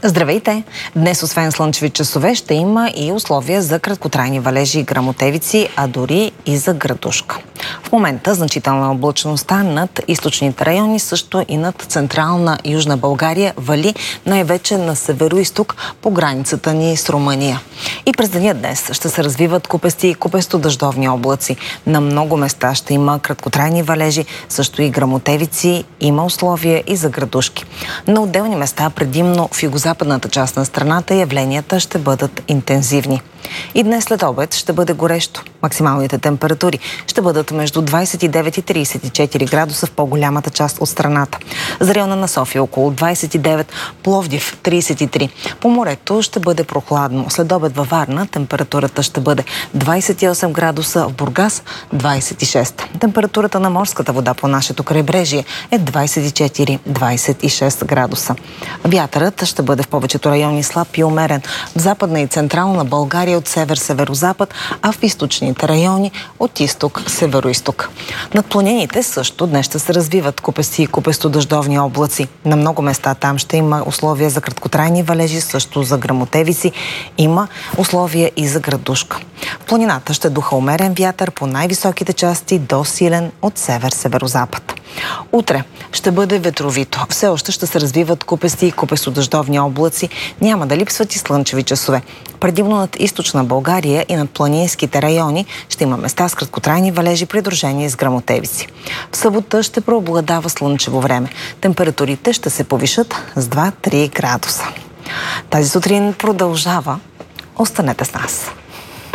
Здравейте! Днес освен слънчеви часове ще има и условия за краткотрайни валежи и гръмотевици, а дори и за градушка. В момента значителна облачността над източните райони, също и над централна и южна България вали най-вече на северо-исток по границата ни с Румъния. И през деня днес ще се развиват купести и купесто-дъждовни облаци. На много места ще има краткотрайни валежи, също и гръмотевици, има условия и за градушки. На отделни места, предимно в югозападната част на страната, явленията ще бъдат интензивни. И днес след обед ще бъде горещо. Максималните температури ще бъдат между 29 и 34 градуса в по-голямата част от страната. За района на София около 29, Пловдив 33. По морето ще бъде прохладно. След обед във Варна температурата ще бъде 28 градуса, в Бургас 26. Температурата на морската вода по нашето крайбрежие е 24-26 градуса. Вятърът ще бъде в повечето райони слаб и умерен. В западна и централна България от север-северозапад, а в източните райони от изток-североизток. Над планините също днес ще се развиват купести и купесто-дъждовни облаци. На много места там ще има условия за краткотрайни валежи, също за гръмотевици. Има условия и за градушка. В планината ще духа умерен вятър по най-високите части до силен от север-северозапад. Утре ще бъде ветровито. Все още ще се развиват купести и купесто-дъждовни облаци. Няма да липсват и слънчеви часове. Предимно над източна България и над планинските райони ще има места с краткотрайни валежи, придружени с гръмотевици. В събота ще преобладава слънчево време. Температурите ще се повишат с 2-3 градуса. Тази сутрин продължава. Останете с нас.